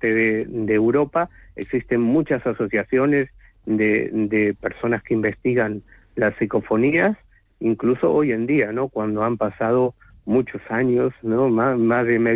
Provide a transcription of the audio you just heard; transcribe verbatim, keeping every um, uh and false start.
parte de, de Europa existen muchas asociaciones de, de personas que investigan las psicofonías, incluso hoy en día, ¿no? Cuando han pasado muchos años, ¿no? Más, más de medio